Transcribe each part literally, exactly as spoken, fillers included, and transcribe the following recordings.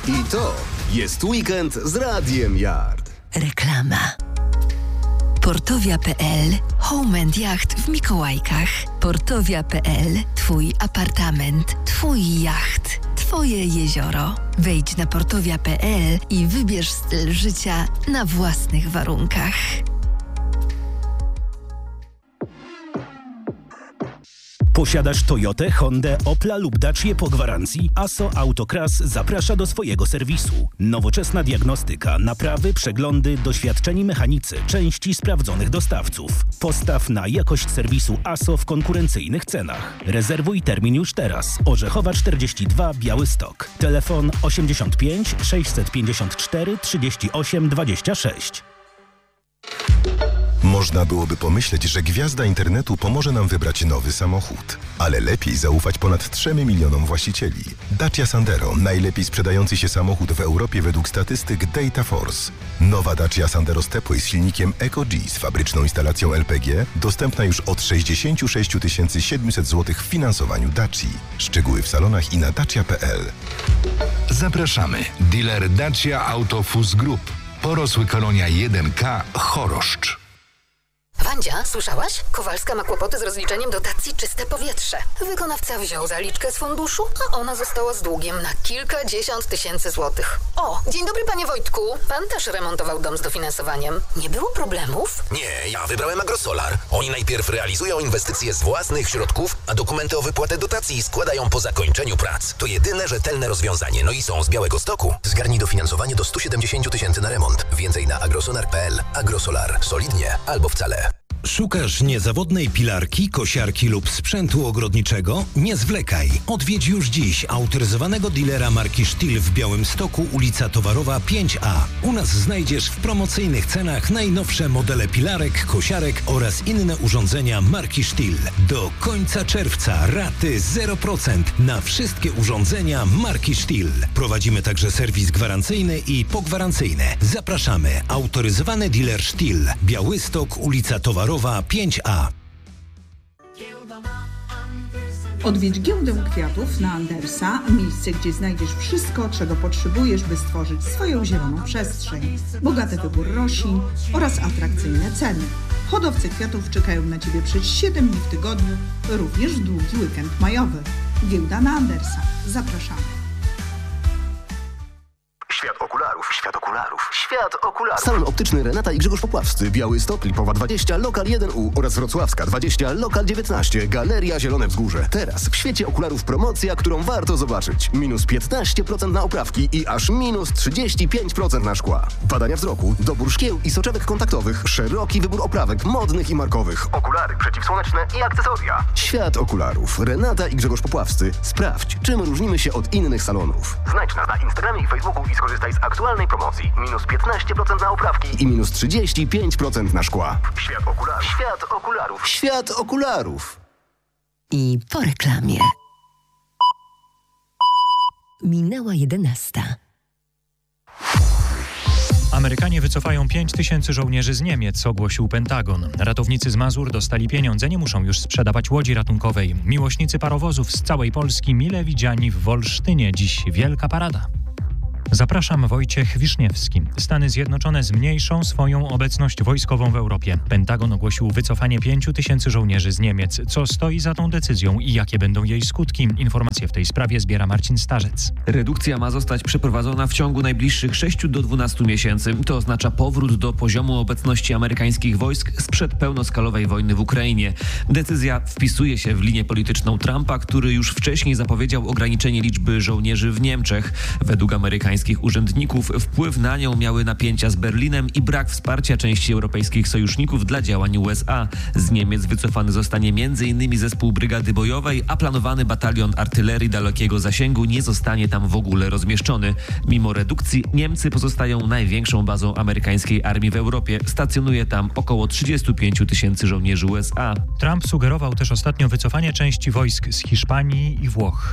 I to jest weekend z Radiem Yard. Reklama. Portowia kropka pe el. Home and Yacht w Mikołajkach. Portowia kropka pe el. Twój apartament, twój jacht, twoje jezioro. Wejdź na portowia kropka pe el i wybierz styl życia na własnych warunkach. Posiadasz Toyotę, Hondę, Opla lub Dacię po gwarancji? A S O Autocross zaprasza do swojego serwisu. Nowoczesna diagnostyka, naprawy, przeglądy, doświadczeni mechanicy, części sprawdzonych dostawców. Postaw na jakość serwisu A S O w konkurencyjnych cenach. Rezerwuj termin już teraz. Orzechowa czterdzieści dwa, Białystok. Telefon osiemdziesiąt pięć sześćset pięćdziesiąt cztery trzydzieści osiem dwadzieścia sześć. Można byłoby pomyśleć, że gwiazda internetu pomoże nam wybrać nowy samochód. Ale lepiej zaufać ponad trzem milionom właścicieli. Dacia Sandero, najlepiej sprzedający się samochód w Europie według statystyk Data Force. Nowa Dacia Sandero Stepway z silnikiem EcoG z fabryczną instalacją L P G, dostępna już od sześćdziesiąt sześć tysięcy siedemset złotych w finansowaniu Daci. Szczegóły w salonach i na dacia kropka pe el. Zapraszamy. Dealer Dacia Autofus Group. Porosły Kolonia jeden K, Choroszcz. Wandzia, słyszałaś? Kowalska ma kłopoty z rozliczeniem dotacji Czyste Powietrze. Wykonawca wziął zaliczkę z funduszu, a ona została z długiem na kilkadziesiąt tysięcy złotych. O, dzień dobry panie Wojtku. Pan też remontował dom z dofinansowaniem. Nie było problemów? Nie, ja wybrałem Agrosolar. Oni najpierw realizują inwestycje z własnych środków, a dokumenty o wypłatę dotacji składają po zakończeniu prac. To jedyne rzetelne rozwiązanie, no i są z Białegostoku. Zgarnij dofinansowanie do stu siedemdziesięciu tysięcy na remont. Więcej na agrosolar kropka pe el. Agrosolar. Solidnie albo wcale. Szukasz niezawodnej pilarki, kosiarki lub sprzętu ogrodniczego? Nie zwlekaj. Odwiedź już dziś autoryzowanego dealera marki Stihl w Białymstoku, ulica Towarowa pięć A. U nas znajdziesz w promocyjnych cenach najnowsze modele pilarek, kosiarek oraz inne urządzenia marki Stihl. Do końca czerwca raty zero procent na wszystkie urządzenia marki Stihl. Prowadzimy także serwis gwarancyjny i pogwarancyjny. Zapraszamy. Autoryzowany dealer Stihl. Białystok, ulica Towarowa pięć A. Odwiedź giełdę kwiatów na Andersa, miejsce, gdzie znajdziesz wszystko, czego potrzebujesz, by stworzyć swoją zieloną przestrzeń. Bogaty wybór roślin oraz atrakcyjne ceny. Hodowcy kwiatów czekają na Ciebie przez siedem dni w tygodniu, również w długi weekend majowy. Giełda na Andersa. Zapraszamy. Świat okularów, świat okularów, świat okularów. Salon optyczny Renata i Grzegorz Popławscy, Białystok, Lipowa dwadzieścia, Lokal jeden U oraz Wrocławska dwadzieścia, Lokal dziewiętnaście, Galeria Zielone Wzgórze. Teraz w świecie okularów promocja, którą warto zobaczyć. Minus piętnaście procent na oprawki i aż minus trzydzieści pięć procent na szkła. Badania wzroku, dobór szkieł i soczewek kontaktowych, szeroki wybór oprawek modnych i markowych. Okulary przeciwsłoneczne i akcesoria. Świat okularów. Renata i Grzegorz Popławscy. Sprawdź, czym różnimy się od innych salonów. Znajdź nas na Instagramie i Facebooku i skorzystaj z aktualnej promocji. Minus piętnaście procent na oprawki i minus trzydzieści pięć procent na szkła. Świat okularów. Świat okularów. Świat okularów. I po reklamie. Minęła jedenasta. Amerykanie wycofają pięć tysięcy żołnierzy z Niemiec, ogłosił Pentagon. Ratownicy z Mazur dostali pieniądze, nie muszą już sprzedawać łodzi ratunkowej. Miłośnicy parowozów z całej Polski mile widziani w Wolsztynie. Dziś wielka parada. Zapraszam, Wojciech Wiszniewski. Stany Zjednoczone zmniejszą swoją obecność wojskową w Europie. Pentagon ogłosił wycofanie pięciu tysięcy żołnierzy z Niemiec. Co stoi za tą decyzją i jakie będą jej skutki? Informacje w tej sprawie zbiera Marcin Starzec. Redukcja ma zostać przeprowadzona w ciągu najbliższych sześciu do dwunastu miesięcy. To oznacza powrót do poziomu obecności amerykańskich wojsk sprzed pełnoskalowej wojny w Ukrainie. Decyzja wpisuje się w linię polityczną Trumpa, który już wcześniej zapowiedział ograniczenie liczby żołnierzy w Niemczech. Według amerykańskich urzędników wpływ na nią miały napięcia z Berlinem i brak wsparcia części europejskich sojuszników dla działań U S A. Z Niemiec wycofany zostanie między innymi zespół brygady bojowej, a planowany batalion artylerii dalekiego zasięgu nie zostanie tam w ogóle rozmieszczony. Mimo redukcji Niemcy pozostają największą bazą amerykańskiej armii w Europie. Stacjonuje tam około trzydziestu pięciu tysięcy żołnierzy U S A. Trump sugerował też ostatnio wycofanie części wojsk z Hiszpanii i Włoch.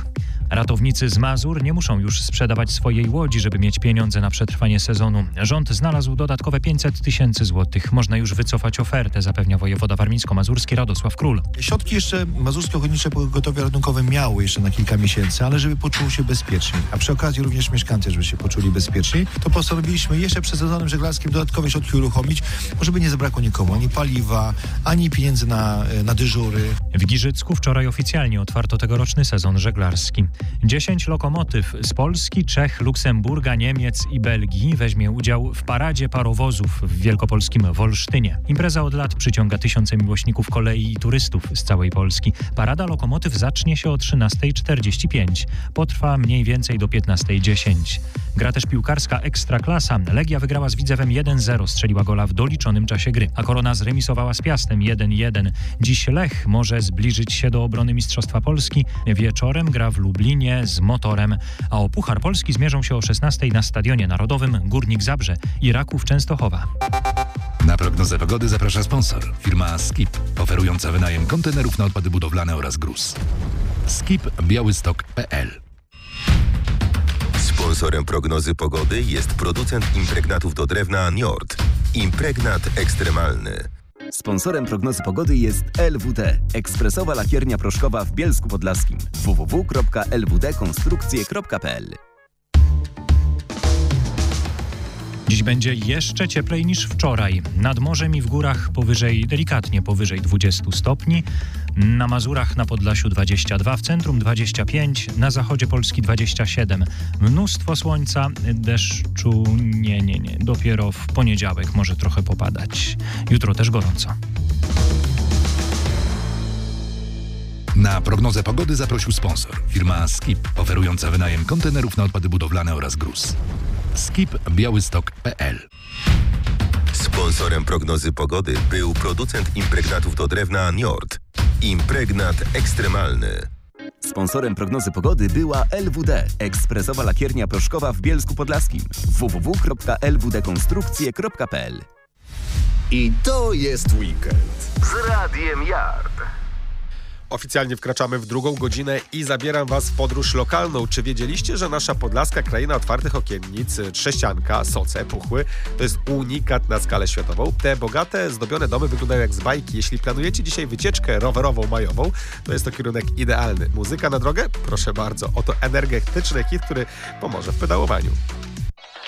Ratownicy z Mazur nie muszą już sprzedawać swojej łodzi, żeby mieć pieniądze na przetrwanie sezonu. Rząd znalazł dodatkowe pięćset tysięcy złotych. Można już wycofać ofertę, zapewnia wojewoda warmińsko-mazurski Radosław Król. Środki jeszcze Mazurskie Ochotnicze Pogotowie Ratunkowe miały jeszcze na kilka miesięcy, ale żeby poczuły się bezpiecznie, a przy okazji również mieszkańcy, żeby się poczuli bezpieczniej, to postanowiliśmy jeszcze przed sezonem żeglarskim dodatkowe środki uruchomić, żeby nie zabrakło nikomu ani paliwa, ani pieniędzy na, na dyżury. W Giżycku wczoraj oficjalnie otwarto tegoroczny sezon żeglarski. Dziesięć lokomotyw z Polski, Czech, Luksemburga, Niemiec i Belgii weźmie udział w paradzie parowozów w wielkopolskim Wolsztynie. Impreza od lat przyciąga tysiące miłośników kolei i turystów z całej Polski. Parada lokomotyw zacznie się o trzynasta czterdzieści pięć. Potrwa mniej więcej do piętnasta dziesięć. Gra też piłkarska Ekstraklasa. Legia wygrała z Widzewem jeden zero, strzeliła gola w doliczonym czasie gry, a Korona zremisowała z Piastem jeden jeden. Dziś Lech może zbliżyć się do obrony Mistrzostwa Polski. Wieczorem gra w Lublinie z Motorem, a o Puchar Polski zmierzą się o szesnastej na Stadionie Narodowym Górnik Zabrze i Raków Częstochowa. Na prognozę pogody zaprasza sponsor. Firma Skip, oferująca wynajem kontenerów na odpady budowlane oraz gruz. skip białystok kropka p l. Sponsorem prognozy pogody jest producent impregnatów do drewna Njord. Impregnat ekstremalny. Sponsorem prognozy pogody jest L W D, ekspresowa lakiernia proszkowa w Bielsku Podlaskim. w w w kropka l w d konstrukcje kropka p l. Dziś będzie jeszcze cieplej niż wczoraj. Nad morzem i w górach powyżej, delikatnie powyżej dwudziestu stopni. Na Mazurach, na Podlasiu dwadzieścia dwa, w centrum dwadzieścia pięć, na zachodzie Polski dwadzieścia siedem. Mnóstwo słońca, deszczu nie, nie, nie. Dopiero w poniedziałek może trochę popadać. Jutro też gorąco. Na prognozę pogody zaprosił sponsor. Firma Skip, oferująca wynajem kontenerów na odpady budowlane oraz gruz. skip białystok kropka p l. Sponsorem prognozy pogody był producent impregnatów do drewna Njord. Impregnat ekstremalny. Sponsorem prognozy pogody była L W D, ekspresowa lakiernia proszkowa w Bielsku Podlaskim. w w w kropka l w d konstrukcje kropka p l. I to jest weekend z Radiem Yard. Oficjalnie wkraczamy w drugą godzinę i zabieram Was w podróż lokalną. Czy wiedzieliście, że nasza podlaska kraina otwartych okiennic, Trzścianka, Soce, Puchły to jest unikat na skalę światową? Te bogate, zdobione domy wyglądają jak z bajki. Jeśli planujecie dzisiaj wycieczkę rowerową, majową, to jest to kierunek idealny. Muzyka na drogę? Proszę bardzo. Oto energetyczny hit, który pomoże w pedałowaniu.